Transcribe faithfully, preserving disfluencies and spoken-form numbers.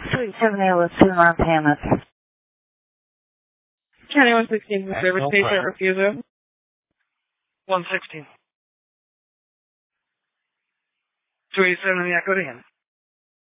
Suite seventy with two month payments. County one sixteen, service no patient problem. refusal. one sixteen. two eighty-seven in the Echo to him.